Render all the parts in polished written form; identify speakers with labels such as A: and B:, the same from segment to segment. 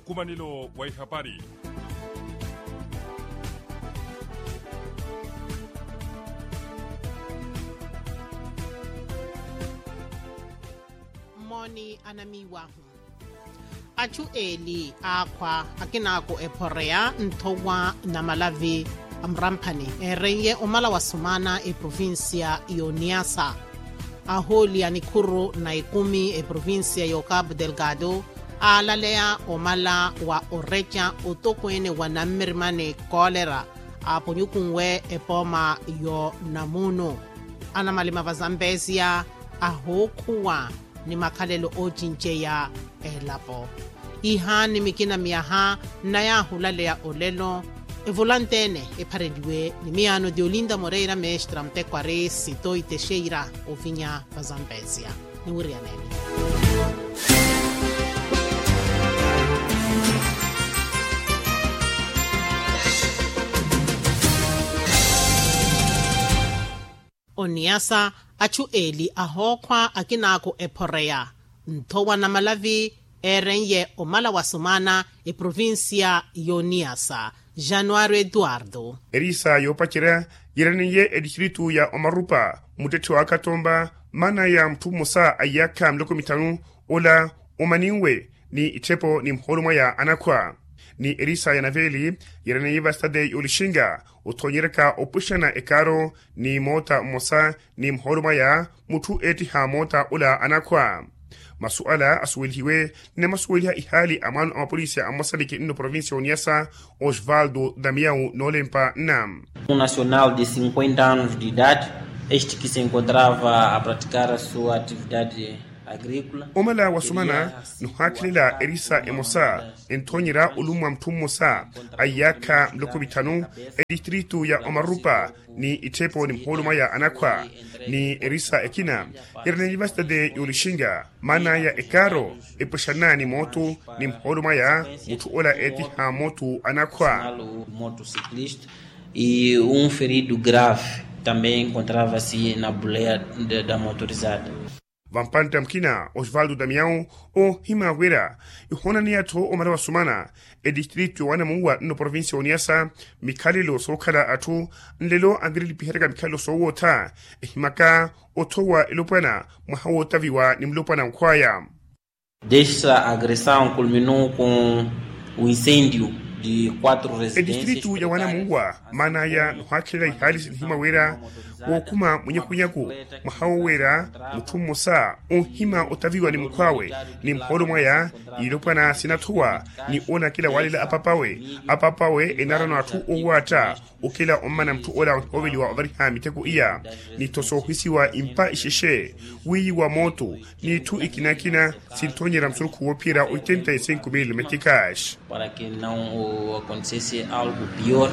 A: Mkumanilo wa habari.
B: Moni anamiwahu achu eli akwa akinako eporea ntowa na malavi amrampani erenye omala wasumana provincia Niassa aholi anikuru na ikumi provincia Cabo Delgado alalea omala wa orecha otokwene wanamirmane kolera aponyukunwe epoma yo namuno anamalima vazambezia ahokuwa ni makalelo ojinche ya elapo iha ni mikina miaha na ya hulale ya olelo volantene parediwe ni miano de Olinda Moreira mestra mtekware sito itesheira ovinya vazambezia ni urianene Niassa achu eli ahokwa akinako eporea ntowa na malavi erenye omala wasumana provincia Niassa Januário Eduardo
C: erisa yopachira yeraniye distritu ya Omarupa mutetu wa Katomba mana ya mtumusa ayaka mloko mitanu ola omaniwe ni itepo ni mholuma ya anakwa ni erisa ya naveli yeraniye vastade yolishinga utonyereka opushana ekaro ni mota mosa ni mholuma ya mutu eti ha mota ola anakwa masuala asuwelihiwe ne masuweliha ihali amanu amapolisia amosaliki ino provincia Niassa Osvaldo Damião Nolempa Nam.
D: Nacional de 50 anos de idade, este que se encontrava a praticar a sua atividade agrícola.
C: Omala wasumana nuhakilila erisa emosa entonyera ulumwa mtumusa ayaka mlokobitanu distritu ya Omarupa ni itepo ni mholuma ya anakwa ni erisa ekina yernenyivasta de yolishinga mana ya ekaro epushana ni moto ni mholuma ya mutu ola eti ha moto anakwa
D: motociclista e ferido grave também encontrava-se na boleia da motorizada.
C: Vampanta mkina Osvaldo Damião o himawera ihona niato omara wasumana distritu wana muwa no provincia Niassa mikalilo sokala atu nlelo andrili piherga mikalo sowota himaka otowa ilopana mahawota viwa ni mlopana mkwaya.
D: Desta agressão culminou com o incêndio de 4 residências.
C: Distritu ya wana muwa mana ya nuhakila ihali himawera wokuma munyakunyaku mahawera mutumusa hima otaviwa ni mkwawe ni mholomwa ya ilopana sinatuwa ni ona kila walila apapawe enarano atu owata ukila omana mtu ola hoveli wa ovariha miteko iya ni tosohisiwa impa isheshe wiyi wa moto ni tu ikinakina sintonyera msuruku wopira 85,000 metikash
D: para que não acontecesse algo pior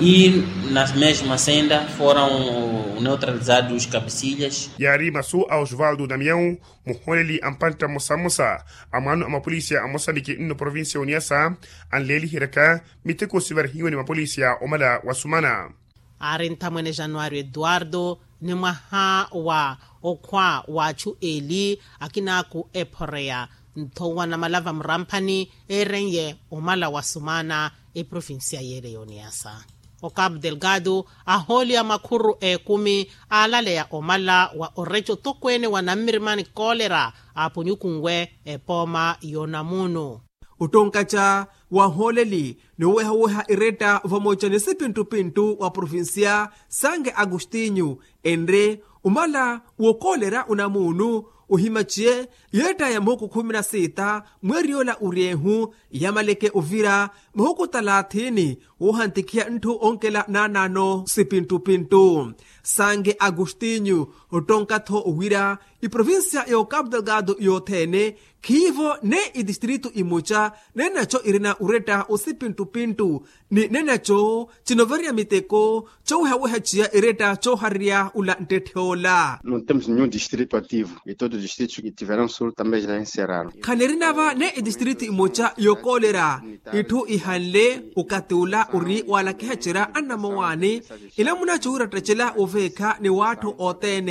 D: e nas mesmas senda foram neutralizados os cabecilhas.
C: Yari masu Osvaldo Damião muholeli ampanta mosa amanu amapolisia amosaliki ino provincia Niassa anleli hiraka miteko sivarhiwe ni mapolisia omala wasumana.
B: Arenta mwene Januário Eduardo ni mwaha wa okwa wachu eli akinako eporea ntowa na malava mrampani erenye omala wasumana provincia yere Niassa. O Cabo Delgado aholi ya makuru kumi alale ya omala wa orecho tokwene wanamirmani kolera aponyukungwe poma yonamuno.
E: Utonkacha wa holeli ni weha ireta vamocha ni sipintu wa provincia Sangue Agostinho endre umala wa kolera unamunu uhimachie yeta ya mhuku 16 mweriola uriehu ya maleke uvira mhuku 30 uhantikia ntu onkela nanano sipintu Sangue Agostinho utonkatho uwira i provincia ya Cabo Delgado yothene kivo ne distritu imucha nenacho irina ureta usipintu ni nenacho chinovaria miteko chouha chia ireta choharia ula nteteola.
F: Não temos nenhum distrito ativo e todos os distritos que tiveram sul também já encerraram.
E: Kanerinava ne distritu imucha yokolera itu ihanle ukatula uri wala kehachira anamawani ila muna chura tachela uveka ni watu otene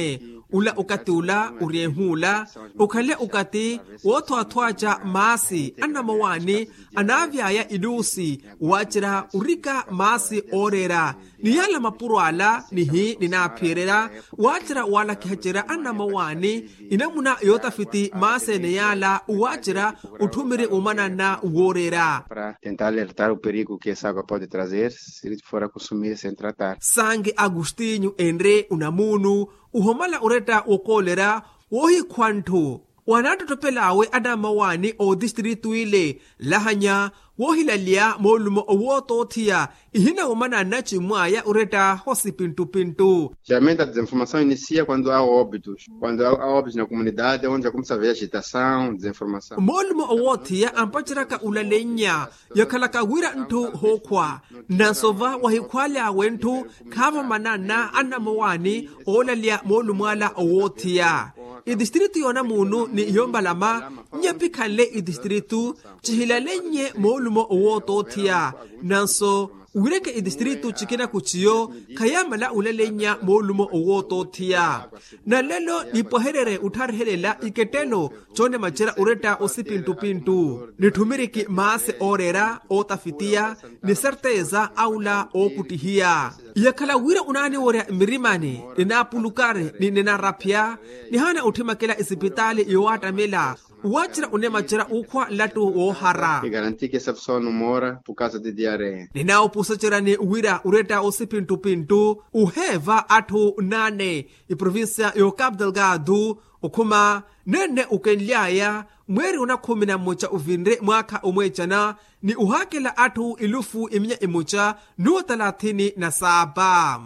E: ula ukati ula uriehula ukhale ukati wothoathwaca maasi anamawani anavyaya ilusi wacira urika maasi orera niyala mapuro ala nihi ninaphirera wacira walakihacira anamawani inamuna yotafiti maasi niyala wacira uthumire umanana worera
F: para tentar alertar o perigo que essa água pode trazer se for consumir sem tratar.
E: Sangue Agostinho Enre unamunu uhomala ureta wokolera wohi kwantu wanatotopelawe adamawani o distritu ile lahanya wohilalia molumo owotothia ihina umana nachimwaya ureta hosipintu-pintu.
F: Geralmente a desinformação inicia quando há óbitos. Quando há óbitos na comunidade é onde já começa a haver agitação, desinformação.
E: Molumo owothia ampachiraka ulalenya yakhalaka wira ntu hokwa nasova wahikwala wentu kava manana anamawani olalia molumo ala owothia. Idistritu yona munu ni yombalama nyapikhale idistritu chihilalenye molumo owotothia nanso ureke idistritu chikina kuchiyo kayamala ulalenya molumo owotothia na lelo nipoherere utharhelela iketelo chone machera ureta osipintu-pintu nithumiriki maase orera otafitia ni certeza aula okutihia yakhala wira unani worea mirimani ninapulukare ni ninarapya nihana uthimakela isipitali yowatamela wachira unemachira ukhwa latu wohara
F: E garantir que essa pessoa não mora por causa de diarreia.
E: Ninaopusachirani wira ureta osipintu-pintu uheva athu nane iprovinsia yo Cabo Delgado ukhuma nene ukenlyaya mweri una 11 uvinre mwaka umwechana ni uhakela athu ilufu iminya imucha nuo 37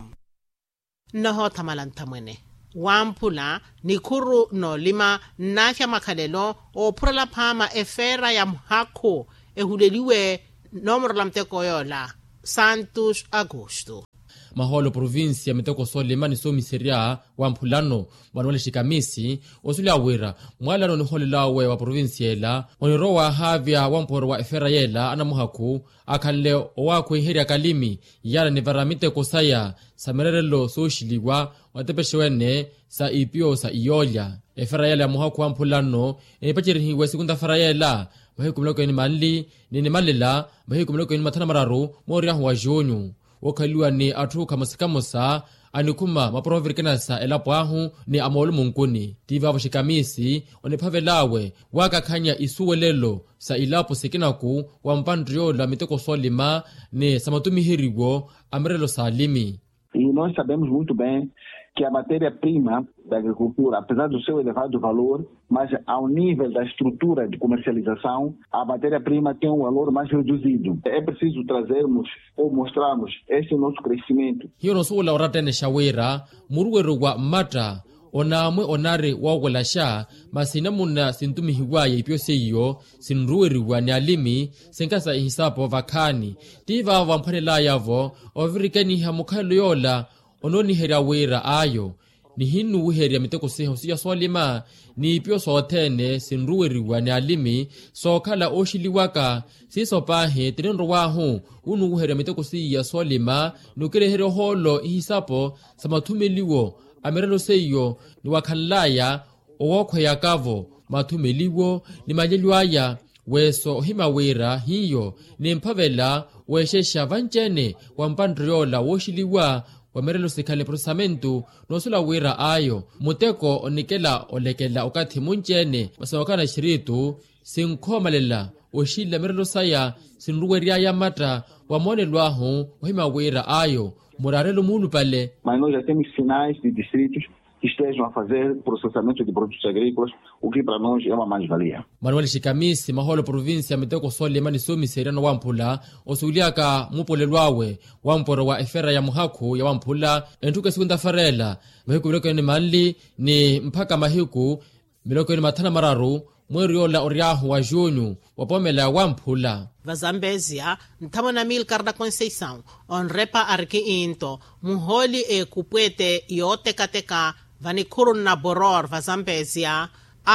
B: noho thamalanta mwene wampula nikuru no lima nakya makhalelo ophurela phama efera ya mhakho ehuleliwe nomoro lamteko yola Santos Agosto
A: maholo provinsia meteko solema ni somiseria wa mpulano wanwale shikamisi osulia wira mwalano ni holelawe wa provinsia ela onirowa havya wamporo wa efera yela anamuhaku akanle owako iheria kalimi yala ni varamite kosaya samererelo soshiliwa watepeshewene sa ipio sa iyolya efera yela muhaku wa mpulano enipachirihiwe sekunda fera yela vahikumiloko ni manli ni malila vahikumiloko ni mathana mararu moriahu wa jonyu wokhaliwa ni athu khamusikamusa anikuma maprovirkenasa elapo ahu ni amolu munkuni tiva vashikamisi oniphavelawe wakakhanya isuwelelo sa ilapo sekinaku wa mpandriola miteko solima ni samatumihiriwo amirelo sa alimi.
G: E nós sabemos muito bem que a matéria-prima da agricultura, apesar do seu elevado valor, mas ao nível da estrutura de comercialização, a matéria-prima tem um valor mais reduzido. É preciso trazermos ou mostrarmos esse nosso crescimento.
A: Hiyo nosuula oratene shawira muruweru wa mata onamwe onare wawelasha masinamuna sintumihiwaye ipyoseyo sinruweriwa ni alimi senkasa ihisapo vakhani tiva vamphanela yavo ovirikeniha mukhalo yola ononiherya wira ayo ni hinu uherya miteko seho siya swalima ni ipyo sothene sinruweriwa ni alimi sokhala oshiliwaka sisopahe tinenro wahu unu uherya miteko siya swalima nukireherya holo ihisapo samathumeliwo amerelo seyo ni wakhanlaya owokhweya kavo mathumeliwo ni manyelwaya weso ohimawira hiyo ni mphavela weshesha vanjene wa mpandriola woshiliwa wamerelo sikhale processamento nosula wira ayo muteko onikela olekela okathi munjene masawakana shiritu sinkhomalela oshila merelo saya sinruweria ya mata wamonelwahu ohimawira ayo murarelo munu pale.
G: Mas nós já temos sinais de distritos que estejam a fazer processamento de produtos agrícolas, o que para nós é uma mais-valia.
A: Manuel Shikamisi maholo província miteko solema ni somiserano wampula osuliaka mupolelwawe wamporo wa efera ya muhaku ya wampula entuke sekunda farela mahiku miloko ni manli ni mpaka mahiku miloko ni mathana mararu mweri yola oriahu wa junho wapomela wamphula
B: vazambezia nthamona Milcar da Conceição onrepa arki into muholi kupwete yotekateka vanikhuru na boror vazambezia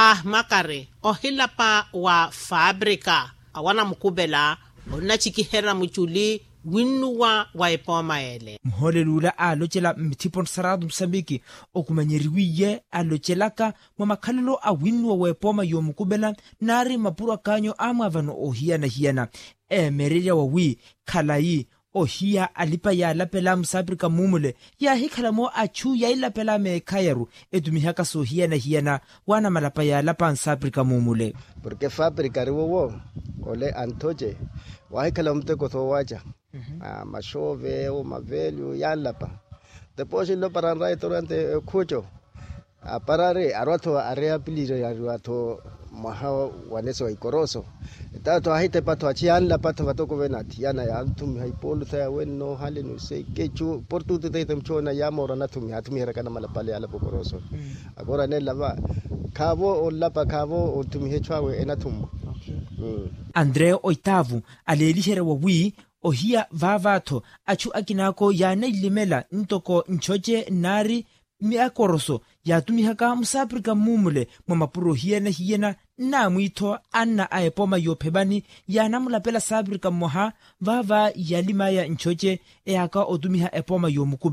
B: makare ohilapa wa fabrika awana mukubela onachikihera muchuli winnuwa wa epoma ele
H: mholeli ula alocela mthipon saradu Msambiki okumanyeriwiye alocelaka mwa makhalelo a winnuwa wa epoma yomukubela nari mapuru akanyo amwavano ohiyana emerelia wawi khalayi ohiya alipa ya lapela Msafrika mumule ya hikhalamo achu ya ilapela mekhayaru etumihaka sohiyana wana malapa ya lapa Msafrika mumule
I: porque fábrica riwo ole antoje wa hikhala mteko thowaja mashove o mavelho ya lapa depois lo paranrai torante khucho aparare arwato areapilire arwato maha waneso ikoroso tato ahite pato achianla pato batoko venati yana ya antum haipolu ta wenno halenu se kechu portu te temchona ya morana tumi atumi rakana malapale ala bokoroso agora ne lava kavo o lapa kavo o tumi hechwawe enatum
H: Andre Oitavu alelihere wawi ohia vavato achu akinako ya nailimela ntoko nchoche nari miakoroso ya tumihaka Msafrika mumule mwamapuro hiyena na mwito anna aepoma yophebani ya namulapela Safrika moha vava yalima ya nchoche eaka otumiha epoma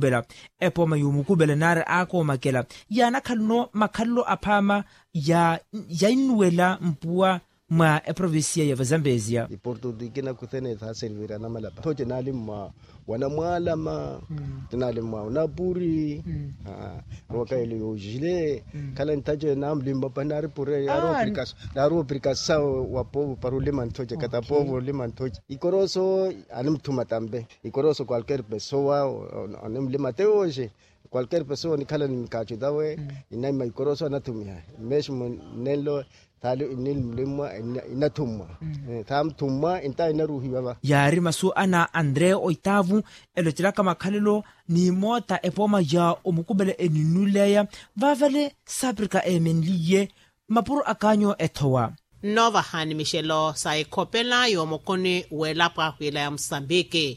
H: yomukubela nare ako makela ya nakhaluno makhallo aphama ya inuela mpua mwa provinsia ya Zambezia
I: iporto dikina kuthene tha servira na malapa toje nalimwa wana mwala ma nalimwa na puri roka ile ojile kala ntaje namlimba panari pure aro prikasa wa povo parulema toje kata povo lema toje ikoroso animtuma tambe ikoroso cualquier pessoa animlema teoje cualquier pessoa ni kala ni kacho dawe inaima ikoroso anatumia mesmo nelo talo inil mlimwa inatumwa tam tumwa inta inaruhi baba
H: yari masu ana Andre Oitavu elotilaka makhalelo ni mota epoma ya omukubele eninuleya vavale Safrika emenliye mapuru akanyo ethowa
B: nova hani mishelo sa ekopela yomokoni welapa hwela ya Msambiki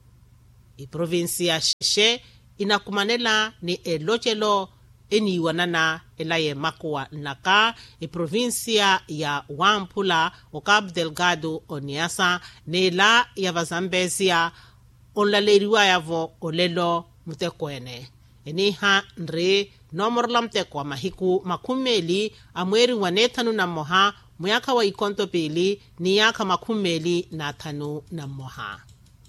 B: iprovinsia Sheshe inakumanela ni elochelo eni wanana elaye makuwa naka provincia ya Wampula o Cabo Delgado o Niassa nela ya Vazambezia onlaleriwa yavo olelo mutekwene eni ha nre nomorla mtekwa mahiku makumeli amweri wanethanu na moha muyaka wa ikonto pili ni yaka makumeli na thanu na moha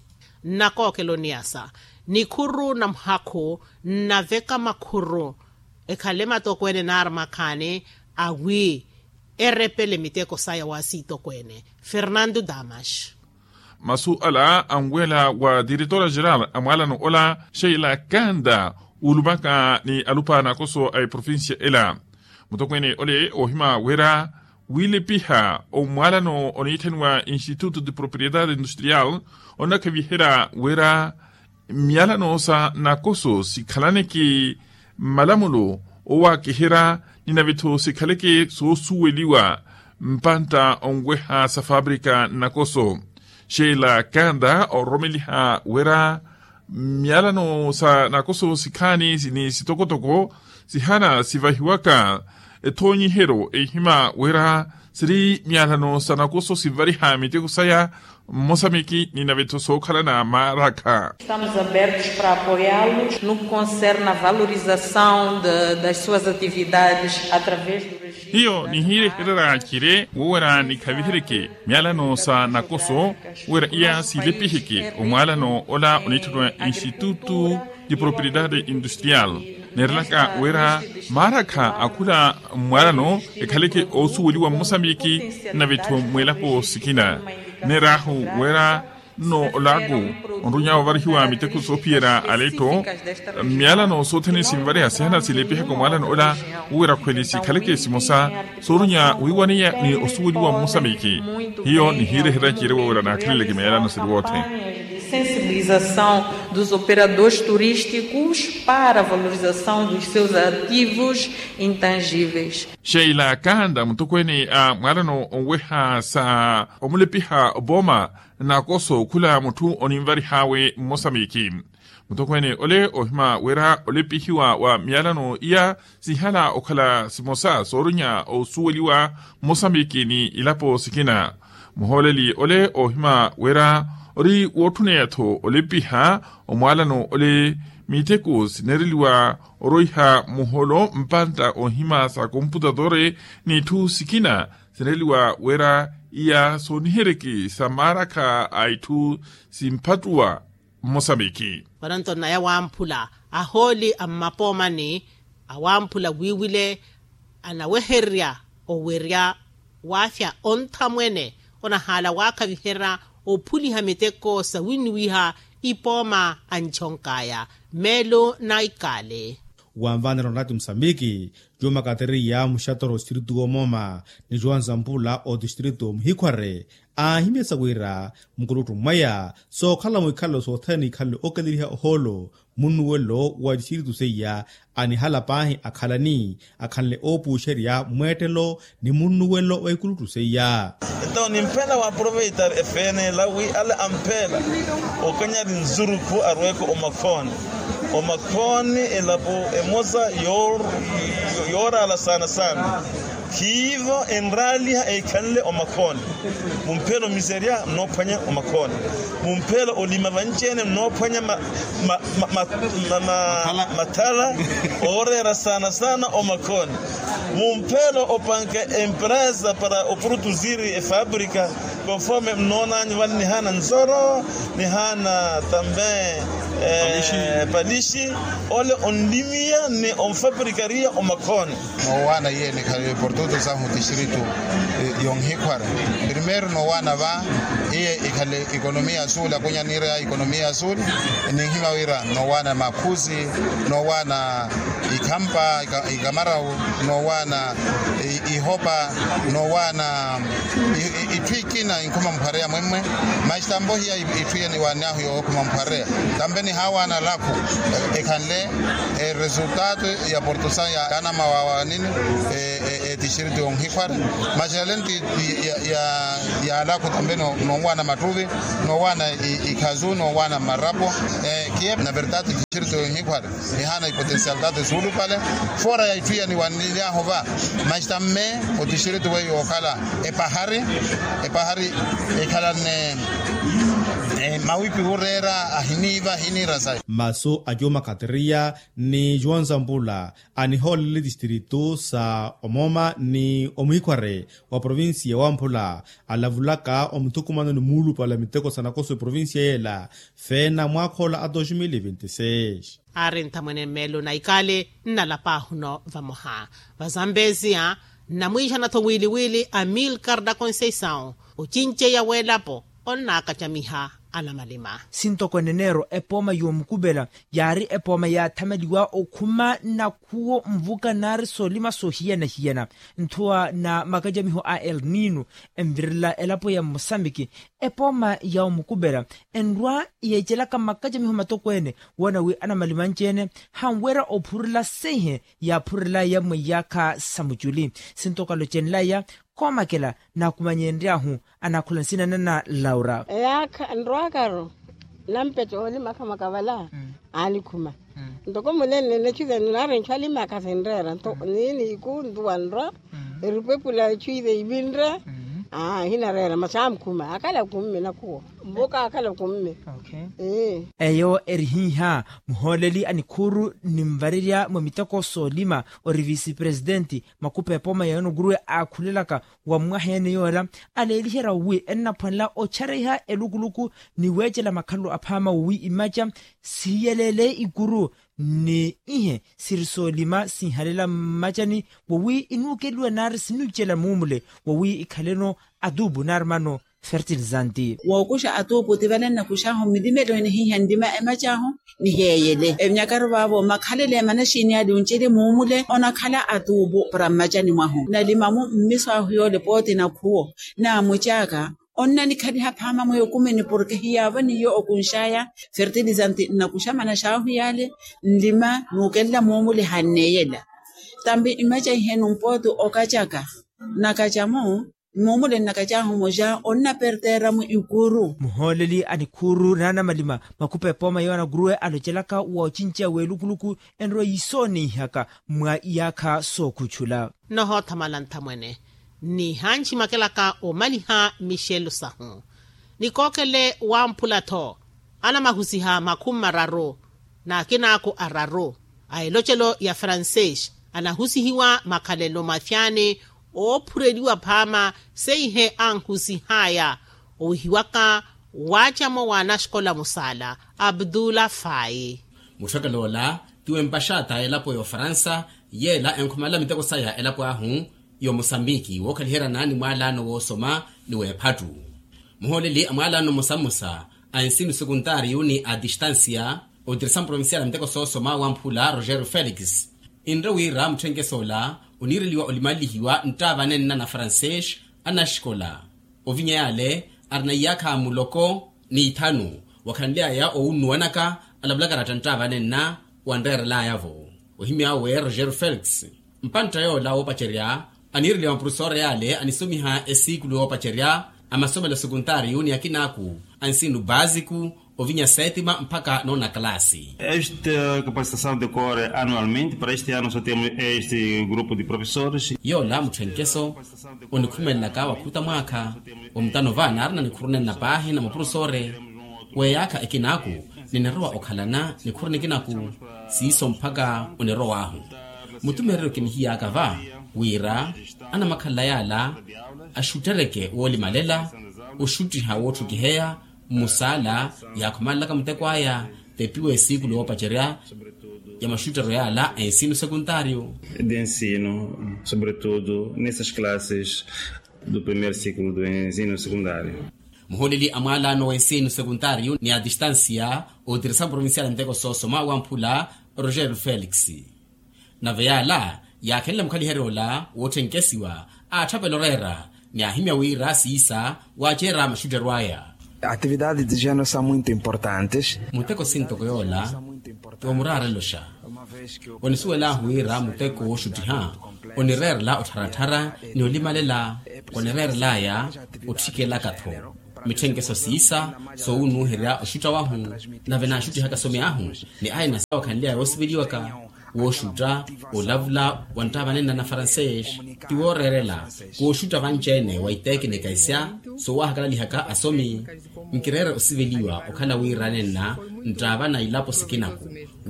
B: nako kelo Niassa nikuru na mhaku na veka makuru ekhalema tokwene nar makhane awi erepele miteko saya wasito kwene Fernando Damas
J: masuala angwela wa directora geral amwala no ola Sheila Kanda ulubaka ni alupa na koso ay provincia ela mutokwene ole ohima wera wile piha o mwala no onitenwa Instituto de Propriedade Industrial ona kavihera wera miala no sa na koso sikhalane ki malamulo owa kihira ninavito sikaleke so suweliwa mpanta ongweha sa fabrika nakoso Sheila Kanda o romeliha wera mialano sa nakoso sikani ni sitokotoko sihana sivahiwaka etonyi hero hima wera siri mialano sa nakoso sivariha miteko saya Moçambique ni navito sokhala na maraka.
K: Estamos abertos para apoiá-los no que concerne a valorização das suas atividades através do regime.
J: Hiyo ni hile herera kire wera ni kavihireke miala no sa nakoso wera ia silepiheke o miala no ola onitwa Instituto de Propriedade Industrial nerlaka wera maraka akula miala no ekaleke osu weliwa Moçambique navito mwela po sikina nerahu wera no lago onrunya overhiwa miteko sopiera aleto miala no sotene simvare asena silepihe ko mala no ola wera kwelisi kaleke simosa sorunya wiwania ni osuwuwa Moçambique hiyo ni hire hira kire wera na kile miala no silwote
K: sensibilização dos operadores turísticos para a valorização dos seus ativos intangíveis.
J: Sheila Kanda mtokwene mwala no onweha sa omulepiha oboma na koso kula mutu onimvari hawe Moçambique. Mtokwene ole ohima wera olepihiwa wa mialano iya sihala okala simosa sorunya o suweliwa Moçambique ni ilapo sikina. Muholeli ole ohima wera ori wotuneyatho ole piha omwalano ole miteko sineriliwa oroiha muholo mpanta ohima sa komputadore ni tu sikina sineriliwa wera iya sonihereki samaraka aitu simpatuwa Mosambiki.
B: Waranto na ya wampula aholi ammapomani awampula wiwile anaweheria oweria wafya ontamwene ona hala wakavihera opuli hamiteko sa winiwiha ipoma anchonkaya melo na ikale.
L: Wamvana Ronaldo Msambiki, Juma Kateria Mushatoro Distrito Omoma, ni Joan Zampula o Distrito Mhikware, ahimesa wira mkulutu maya, so kala mwikalo so thani kala okadiriha holo, munuwelo wa Distrito Seya, ani halapahi akhalani, akhanle opu sheria mwetelo ni munuwelo wa ikulutu Seya.
M: Então, nimpela wa aproveitar FN la wi ala ampela, o kanyari nzuruku arweko omakoni. Omakoni elapo emoza yora ala sana kivo enralia eikanle omakoni mumpelo miseria no panya omakoni mumpelo olima vanchene no panya matala orera sana omakoni mumpelo opanka empresa para produzir e fábrica conforme nona ni hana nzoro ni hana também palishi ole onlimia ni onfabricaria omakoni
N: no wana ye ni kale portudo sa distrito Yonhikwara primero no wana va ye ikale economia azul akunya nira economia azul ni himawira no wana makuzi no wana ikampa ikamara no wana ihopa no wana itwikina inkuma mparea mwemwe mashtambo hiya itwiye ni wanahu yo kuma mparea tambeni hawa na lako ekanle resultado ya portosa ya kana mawa nini distrito Yonhikwara majalenti ya lako tambeno no wana matuvi no wana ikazu no wana marapo kie na verdade distrito Yonhikwara hana potencialidade zulu pale fora ya itwiya ni wanilia hova mashtamme o distrito we okala epahari ekala ne mawipi urera ahiniva hinira sai
L: maso ajoma kateria ni Joan Zampula ani holi distrito sa Omoma ni Omhikware wa provinsia wa Mpula alavulaka omtukumano ni mulu pala miteko sanakoso provinsia yela fena mwakhola a 2026
B: arenta mwene melo na ikale na lapahuno vamoha vazambezia na mwisha na wili Amilcar da Conceição uchinche ya welapo onaka chamiha alamalima
H: sintokonenero epoma yomkubela yari epoma ya tamaliwa okuma na kuo mvuka nari solima sohiana ntua na makajamiho a El Nino emvirila elapo ya Mosambiki epoma ya omkubela enrwa yejelaka makajamiho matokwene wana wi anamalimanchene hanwera opurila sehe ya purila ya mweyaka samujuli sintokalo chenlaya komakela na kumanyendriahu anakulansina na Laura
O: yaka ndwakaro lampeto oli makamakavala alikuma ndoko munene nechize nare nchali makasendera to nini ikundwandra ripepula chize ibindra hina rera masamkuma akala kumme nakuo mboka akala kumme
H: eyo erihiha muholeli anikuru nimvariria mwamitako solima ori vice presidenti makupe poma yano gurue akulelaka wa mwahene yora alelihera wi ennapanla ochareha elukuluku niwejela makalo apama wi imaja siyelele iguru ni ihe sirisolima sinhalela machani wawi inukelwa nar sinujela mumule wawi ikhaleno adubu narmano fertilizanti
P: wokusha atopo tivanena kushaho midimelo ni hihandima emajaho ni heyele emnyakaro babo makhalele manashini ali unchele mumule ona khala atubo pramajani mwaho na limamu mmiswa huyole pote na kuo na muchaka onna ni khadi hapama moyo kumeni porque hiya ni yo okunshaya fertilizanti na kushama na shaho yale ndima nukella mumule haneyela tambi imaja henu mpoto okachaka nakachamo momole nakajaho moja onna pertera mu ikuru
H: muholeli anikuru nana malima makupe poma yona grue alojelaka wa chincha welukuluku enro yisoni haka mwa yaka sokuchula
B: noho tamalanta mwene ni hanchi makelaka o maliha Michel Sahu nikokele wa mphulatho ana mahusiha makhumi mararo na kinako araro aelochelo ya francais anahusihiwa makhalelo mafyane ophureliwa phama seihe anhusihaya ohiwaka wachamo wana shkola musala Abdullah Faye
Q: mushakalola tiwe mpashata elapo yo Faransa yela enkhumala miteko saya elapo ahu yo Mosambiki wokalihera nani mwalano wosoma niwe phatu muholeli mwalano musamusa ensino secundário ni a distância o direção provincial miteko sosoma wamphula Roger Felix indrawira mthenkesola uniriliwa olimalihiwa ntavanenna na francês anashkola ovinya yale arnayaka muloko ni ithanu wakhanlia ya ounuanaka alablakarata ntavanenna wandera la yavo ohimia we Roger Felix mpanta yola opacheria aniriliwa professor yale anisomiha esikulu opacheria amasomelo secundário ni akinaku ensino básico ovinha sétima mpaka nona classe.
R: Esta capacitação decorre anualmente. Para este ano só temos este grupo de professores.
Q: Yola muthenkeso onikhumela wakuta mwaka omtano vana arna nikhurune na pahi na maprofessore weyaka ekinaku ninerowa okhalana nikhurune kinaku siso mpaka onerowa ahu mutumerero kinhiya akava wira ana makhala yala ashutereke woli malela ushutiha wotu kiheya musala ya kumalaka mtekwaya tepiwe sikulu opacheria ya mashutero yala ensino secundário
R: de ensino, sobretudo nessas classes do primeiro ciclo do ensino secundário.
Q: muholeli amalano wa ensino secundário ni a distância o direção provincial mteko sosoma wamphula Roger Felix na veyala ya kella mkhaliherola wothenkesiwa athapelorera ni ahimya wira sisa wachera mashutero aya.
S: Atividades de género são muito importantes.
Q: Muteko sinto koyola tomurara losha onisuela huira muteko shutiha onirerla otharatara ni olimalela onirerla ya othikela katho mithenkeso sisa so unu hera oshuta wahu na vena shuti haka some ahu ni aina sawa kanlia yosbiliwaka woshuta olavla wantavanena na francais tiworerela woshuta vanchene waitekene kaisia so wahakala haka asomi nkirere osiveliwa okhala wiranena ntavana ilapo sikinaku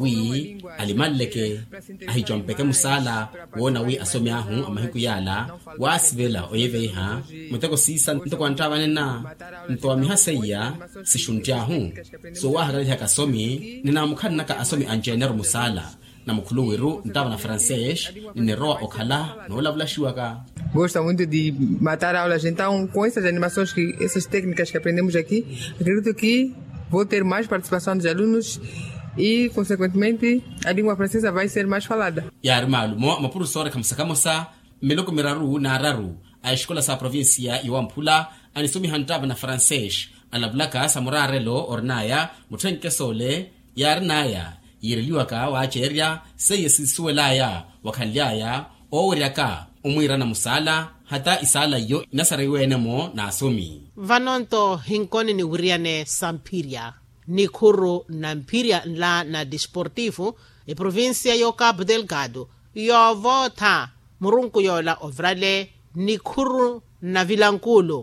Q: wi alimaleke ahichompeke musala wona wi asomi ahu amahiku yala wasivela oyeveha muteko sisa ntoko antavanena ntwamihaseya sishuntiahu so wahakala haka asomi nina mukhanna ka asomi anjenero musala na mukuluwiru ntava na francês nineroa okhala nolavlashiwaka.
T: Gosto muito de matar aulas, então com essas animações, essas técnicas que aprendemos aqui, acredito que vou ter mais participação dos alunos e, consequentemente, a língua francesa vai ser mais falada.
Q: Yarmalu mo mapurusora kamsakamosa meloko miraru na araru a escola sa província iwampula anisomi hantava na francês alablaka samurarelo ornaya muthenkesole yarnaya yiriliwaka wacheria seyesisuelaya wakhalyaya oweriaka umwirana musala hata isala yo nasariwenemo na asomi
B: vanonto hinkoni ni wiriane Sampiria ni khuru na Mpiria nla na desportivo e província yo Cabo Delgado yo vota murunku yola ovrale ni khuru na Vilankulu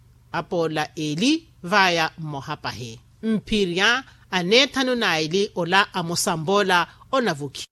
B: apola eli vaya mohapahe Mpiria anethanu naili ola amosambola onavuki.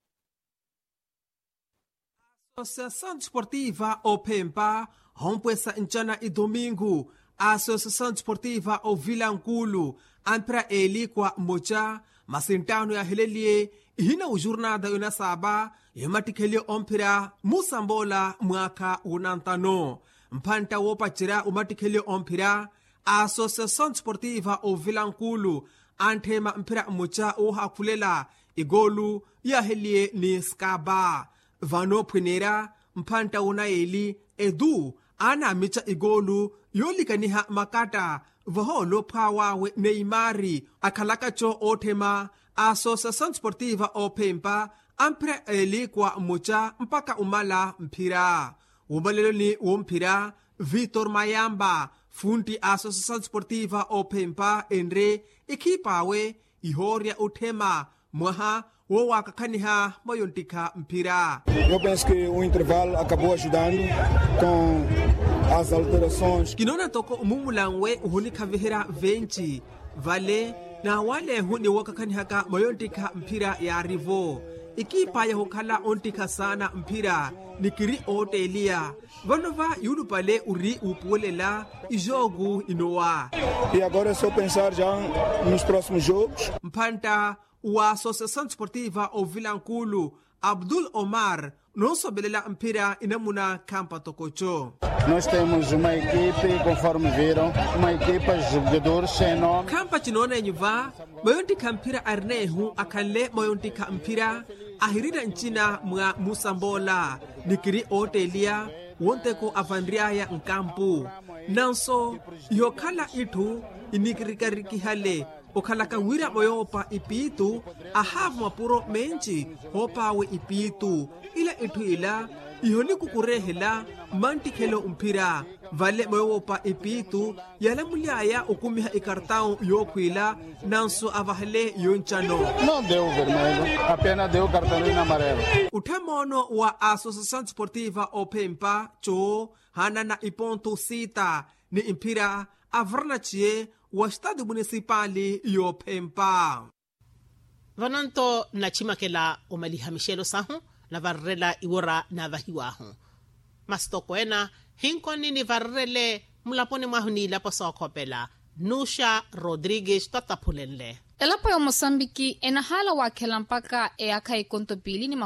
E: Associação Desportiva Opempa rompesa nchana e domingo. A Associação Desportiva o Vilankulu ampra eli kwa mocha masintano ya helelie hina ujurnada unasaba yematikele ompira musambola mwaka unantano mpanta wopachira umatikele ompira. A Associação Desportiva o Vilankulu anthema mpira mocha uhakulela igolu ya helie ni skaba vano pwenera mpanta unaeli edu ana micha igolu yolikaniha makata vaholo pawawe Neymari akhalakacho othema. Associação Desportiva Opempa ampira eli kwa mocha mpaka umala mpira ubalelo ni wompira Vitor Mayamba funti Associação Desportiva Opempa enre ikipawe ihoria uthema mwaha wowakakhaniha moyontika mpira.
U: Eu penso que o intervalo acabou ajudando com
S: as alterações.
E: Kinona toko umumulangwe uhuni kavihira venchi vale na wale huni wakakanihaka mayontika mpira ya rivo ikipa ya hukala ontika sana mpira nikiri otelia vanova yulu pale uri upuelela ijogu inoa.
S: E agora é só pensar já nos próximos jogos.
E: Mpanta wa Associação Desportiva Ovilankulu Abdul Omar não sobelela mpira inamuna campa tokocho.
U: Nós temos uma equipe, conforme viram, uma equipe de jogadores sem nome.
E: Campa chinona enyuva, mayontika mpira arnehu akale mayontika mpira ahirida nchina mga musambola nikiri otelia wonteko avandriaya nkampu. Nanso, yokala itu inikirikarikihale okhalaka wira moyopa ipitu ahavu mapuro menchi hopawe ipitu ila itu ila ihoni kukurehela mantikhelo mpira vale moyopa ipitu yala muliaya okumiha ikartão yokwila nanso avahale yonchano.
U: Não deu vermelho, apenas deu cartolina amarelo.
E: Utamono wa Associação Desportiva Opempa cho hana na iponto sita ni impira avrnachie wa estado municipali yopempa.
B: Vanonto na chimakela umalihamishelo sahu na varrela iwora na vahiwahu. Mastokoena hinkoni ni varrele mulapone mahuni lapo sokopela Nusha Rodrigues tatapulenle.
V: Elapo ya Mosambiki enahala wakela mpaka aka ikontopili ni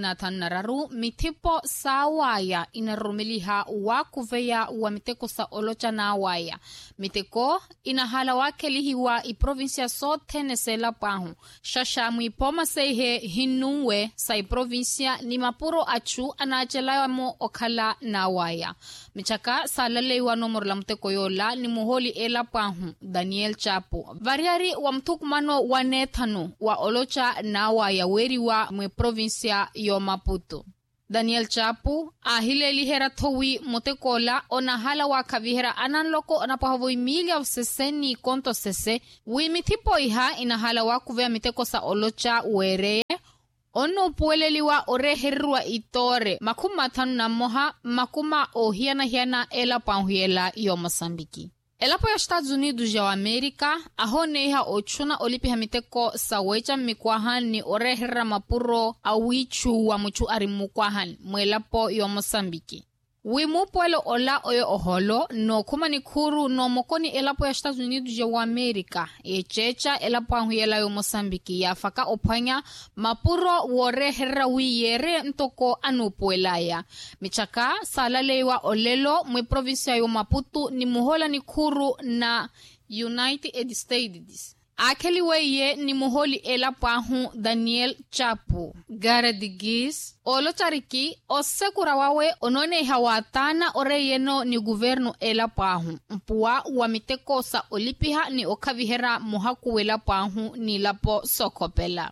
V: 25 mitipo sawaya inarumiliha wakuveya wa miteko sa olocha na awaya. Miteko inahala wakelihiwa iprovinsia sote nesela pahu. Shasha muipoma seihe hinuwe sa iprovinsia ni mapuro achu anachelawa mo okala na awaya. Michaka salalewa nomor la mteko yola ni muholi ela pahu Daniel Chapo. Variari wa mtukuma mano wanethanu wa olocha na wa yaweri wa mwe provincia yo Maputo. Daniel Chapu ahileli hera towi motekola ona hala wa kavihera ananloko ona pahavoi milia seseni konto sese wimitipo iha ina hala wa kuvea miteko sa olocha were ono pueleliwa oreherwa itore makuma tanu na moha makuma hiana ela panhuela yo Mosambiki. Elapo ya Estados Unidos ya Amerika, ahoneha ochuna olipi hamiteko sawecha mikwahan ni orehera mapuro awichu wa muchu arimukwahan mwelapo yo Mosambiki. Wimupuelo ola oyo oholo no kuma ni kuru no mokoni elapo ya Estados Unidos ya Amerika echecha elapo anhuyela yo Mosambiki ya faka opanya mapuro worehera wiyere ntoko anupuelaya. Michaka salalewa olelo mwe provincia yo Maputo ni muhola ni kuru na United States. Akeli weye ni muholi ela pahu Daniel Chapu. Garadigis, olo chariki, osekura wawe onone hawatana oreyeno ni guvernu ela pahu. Mpua wamiteko sa olipiha ni okavihera muhaku ela pahu ni lapo sokopela.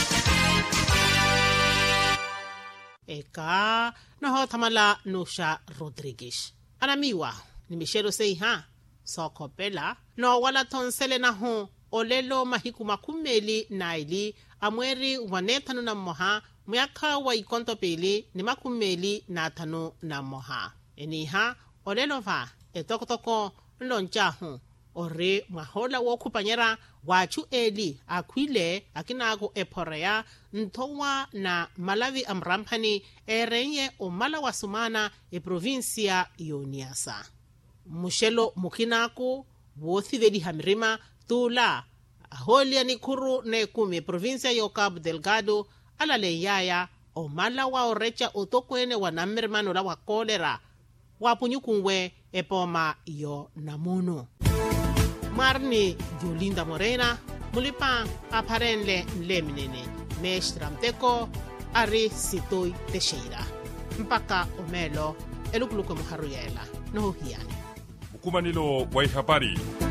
B: Eka, noho tamala Nusha Rodrigues. Anamiwa, ni Michelo Seiha, sokopela, no wala tonsele na ho, olelo mahiku makumeli naili amweri wanetanu na moha mwaka wa ikontopili ni makumeli na tanu na moha. Eniha olelo va etokotoko lonjahu ore mwahola wokupanyera wachu eli akwile akinago eporea ntowa na Malawi amrampani erenye omala wasumana provincia yoniasa. Mushelo mukinako wothiveli hamirima tula aholia ni kuru ne kumi provincia yo Cabo Delgado ala le yaya o mala wa orecha otokwene wa namirmano la wa kolera wa punyukunwe epoma yo namuno. Marni Diolinda Morena mulipa aparenle leminene mestra mteko ari sitoi Teixeira mpaka omelo elukuluko muharuyela no hiani
J: ukumanilo wa habari.